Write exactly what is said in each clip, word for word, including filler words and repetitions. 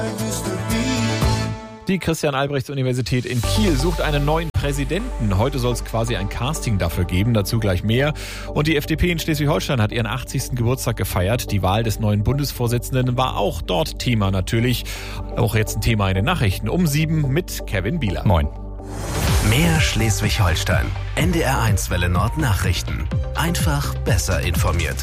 Die Christian-Albrechts-Universität in Kiel sucht einen neuen Präsidenten. Heute soll es quasi ein Casting dafür geben, dazu gleich mehr. Und die F D P in Schleswig-Holstein hat ihren achtzigsten Geburtstag gefeiert. Die Wahl des neuen Bundesvorsitzenden war auch dort Thema natürlich. Auch jetzt ein Thema in den Nachrichten um sieben mit Kevin Bieler. Moin. Mehr Schleswig-Holstein. N D R eins Welle Nord Nachrichten. Einfach besser informiert.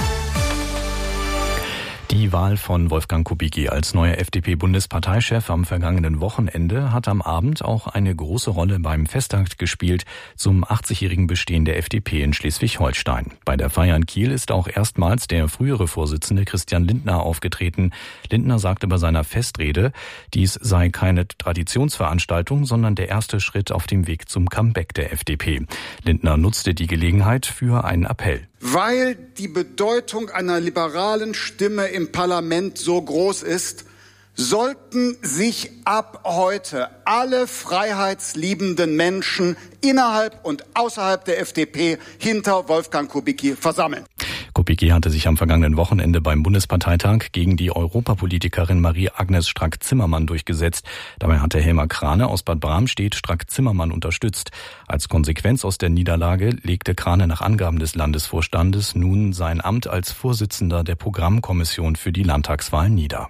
Die Wahl von Wolfgang Kubicki als neuer F D P-Bundesparteichef am vergangenen Wochenende hat am Abend auch eine große Rolle beim Festakt gespielt zum achtzigjährigen Bestehen der F D P in Schleswig-Holstein. Bei der Feier in Kiel ist auch erstmals der frühere Vorsitzende Christian Lindner aufgetreten. Lindner sagte bei seiner Festrede, dies sei keine Traditionsveranstaltung, sondern der erste Schritt auf dem Weg zum Comeback der F D P. Lindner nutzte die Gelegenheit für einen Appell. Weil die Bedeutung einer liberalen Stimme im Parlament so groß ist, sollten sich ab heute alle freiheitsliebenden Menschen innerhalb und außerhalb der F D P hinter Wolfgang Kubicki versammeln. Kubicki hatte sich am vergangenen Wochenende beim Bundesparteitag gegen die Europapolitikerin Marie-Agnes Strack-Zimmermann durchgesetzt. Dabei hatte Helma Krane aus Bad Bramstedt Strack-Zimmermann unterstützt. Als Konsequenz aus der Niederlage legte Krane nach Angaben des Landesvorstandes nun sein Amt als Vorsitzender der Programmkommission für die Landtagswahl nieder.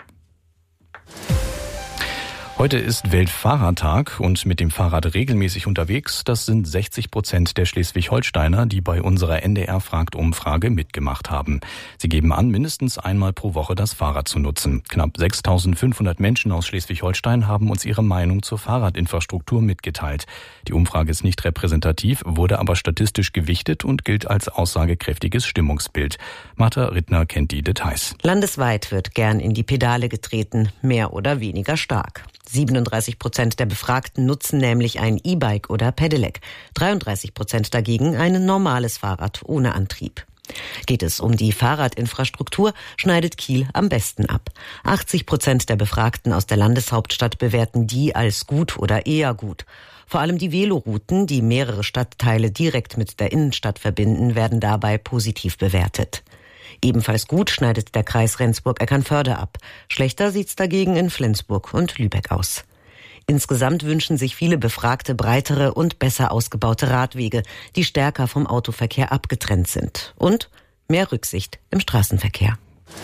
Heute ist Weltfahrradtag und mit dem Fahrrad regelmäßig unterwegs. Das sind sechzig Prozent der Schleswig-Holsteiner, die bei unserer N D R-Fragt-Umfrage mitgemacht haben. Sie geben an, mindestens einmal pro Woche das Fahrrad zu nutzen. Knapp sechstausendfünfhundert Menschen aus Schleswig-Holstein haben uns ihre Meinung zur Fahrradinfrastruktur mitgeteilt. Die Umfrage ist nicht repräsentativ, wurde aber statistisch gewichtet und gilt als aussagekräftiges Stimmungsbild. Martha Rittner kennt die Details. Landesweit wird gern in die Pedale getreten, mehr oder weniger stark. siebenunddreißig Prozent der Befragten nutzen nämlich ein E-Bike oder Pedelec, dreiunddreißig Prozent dagegen ein normales Fahrrad ohne Antrieb. Geht es um die Fahrradinfrastruktur, schneidet Kiel am besten ab. achtzig Prozent der Befragten aus der Landeshauptstadt bewerten die als gut oder eher gut. Vor allem die Velorouten, die mehrere Stadtteile direkt mit der Innenstadt verbinden, werden dabei positiv bewertet. Ebenfalls gut schneidet der Kreis Rendsburg-Eckernförde ab. Schlechter sieht's dagegen in Flensburg und Lübeck aus. Insgesamt wünschen sich viele Befragte breitere und besser ausgebaute Radwege, die stärker vom Autoverkehr abgetrennt sind. Und mehr Rücksicht im Straßenverkehr.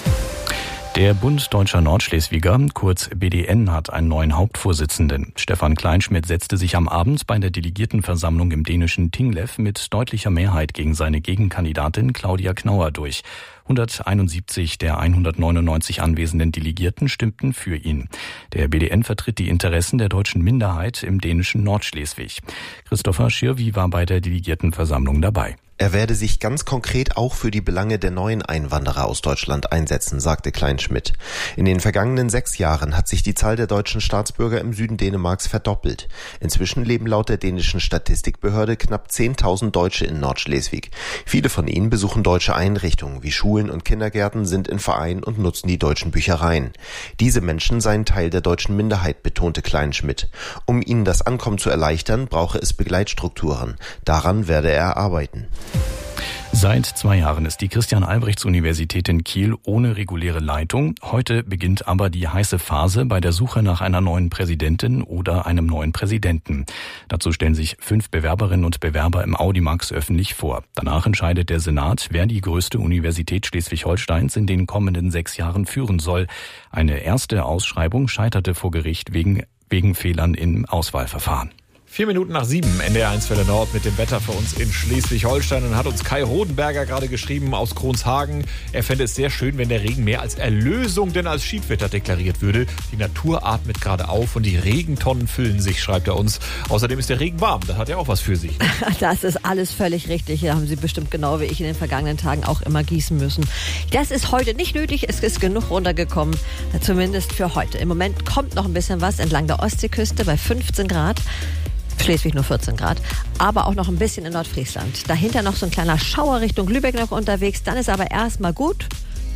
Der Bund Deutscher Nordschleswiger, kurz B D N, hat einen neuen Hauptvorsitzenden. Stefan Kleinschmidt setzte sich am Abend bei der Delegiertenversammlung im dänischen Tinglev mit deutlicher Mehrheit gegen seine Gegenkandidatin Claudia Knauer durch. hunderteinundsiebzig der hundertneunundneunzig anwesenden Delegierten stimmten für ihn. Der B D N vertritt die Interessen der deutschen Minderheit im dänischen Nordschleswig. Christopher Schirwi war bei der Delegiertenversammlung dabei. Er werde sich ganz konkret auch für die Belange der neuen Einwanderer aus Deutschland einsetzen, sagte Kleinschmidt. In den vergangenen sechs Jahren hat sich die Zahl der deutschen Staatsbürger im Süden Dänemarks verdoppelt. Inzwischen leben laut der dänischen Statistikbehörde knapp zehntausend Deutsche in Nordschleswig. Viele von ihnen besuchen deutsche Einrichtungen wie Schulen und Kindergärten, sind in Vereinen und nutzen die deutschen Büchereien. Diese Menschen seien Teil der deutschen Minderheit, betonte Kleinschmidt. Um ihnen das Ankommen zu erleichtern, brauche es Begleitstrukturen. Daran werde er arbeiten. Seit zwei Jahren ist die Christian-Albrechts-Universität in Kiel ohne reguläre Leitung. Heute beginnt aber die heiße Phase bei der Suche nach einer neuen Präsidentin oder einem neuen Präsidenten. Dazu stellen sich fünf Bewerberinnen und Bewerber im Audimax öffentlich vor. Danach entscheidet der Senat, wer die größte Universität Schleswig-Holsteins in den kommenden sechs Jahren führen soll. Eine erste Ausschreibung scheiterte vor Gericht wegen, wegen Fehlern im Auswahlverfahren. Vier Minuten nach sieben, N D R eins Welle Nord mit dem Wetter für uns in Schleswig-Holstein. Und hat uns Kai Rodenberger gerade geschrieben aus Kronshagen. Er fände es sehr schön, wenn der Regen mehr als Erlösung denn als Schiedwetter deklariert würde. Die Natur atmet gerade auf und die Regentonnen füllen sich, schreibt er uns. Außerdem ist der Regen warm, das hat ja auch was für sich. Ne? Das ist alles völlig richtig. Hier haben Sie bestimmt genau wie ich in den vergangenen Tagen auch immer gießen müssen. Das ist heute nicht nötig, es ist genug runtergekommen, zumindest für heute. Im Moment kommt noch ein bisschen was entlang der Ostseeküste bei fünfzehn Grad. Schleswig nur vierzehn Grad, aber auch noch ein bisschen in Nordfriesland. Dahinter noch so ein kleiner Schauer Richtung Lübeck noch unterwegs. Dann ist aber erstmal gut.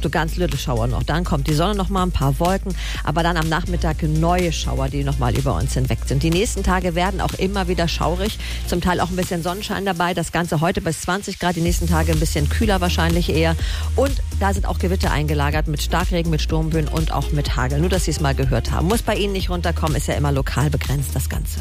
so ganz little Schauer noch. Dann kommt die Sonne, noch mal ein paar Wolken, aber dann am Nachmittag neue Schauer, die noch mal über uns hinweg sind. Die nächsten Tage werden auch immer wieder schaurig, zum Teil auch ein bisschen Sonnenschein dabei. Das Ganze heute bis zwanzig Grad, die nächsten Tage ein bisschen kühler wahrscheinlich eher. Und da sind auch Gewitter eingelagert mit Starkregen, mit Sturmböen und auch mit Hagel. Nur, dass Sie es mal gehört haben. Muss bei Ihnen nicht runterkommen, ist ja immer lokal begrenzt, das Ganze.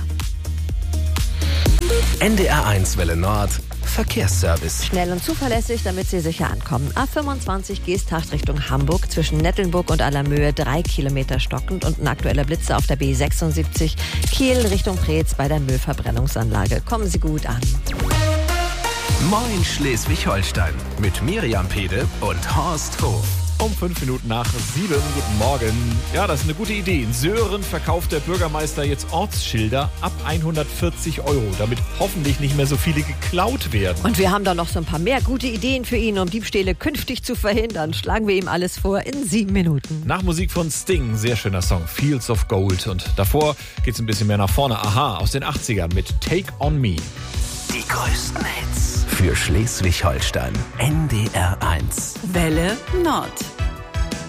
N D R eins Welle Nord, Verkehrsservice. Schnell und zuverlässig, damit Sie sicher ankommen. A fünfundzwanzig Geesthacht Richtung Hamburg, zwischen Nettelnburg und Allermöhe drei Kilometer stockend und ein aktueller Blitzer auf der B sechsundsiebzig Kiel Richtung Preetz bei der Müllverbrennungsanlage. Kommen Sie gut an. Moin Schleswig-Holstein mit Miriam Pede und Horst Hof. Um fünf Minuten nach sieben. Guten Morgen. Ja, das ist eine gute Idee. In Söhren verkauft der Bürgermeister jetzt Ortsschilder ab hundertvierzig Euro, damit hoffentlich nicht mehr so viele geklaut werden. Und wir haben da noch so ein paar mehr gute Ideen für ihn, um Diebstähle künftig zu verhindern. Schlagen wir ihm alles vor in sieben Minuten. Nach Musik von Sting, sehr schöner Song, Fields of Gold. Und davor geht's ein bisschen mehr nach vorne. Aha, aus den achtzigern mit Take on Me. Die größten Hits für Schleswig-Holstein. N D R eins. Welle Nord.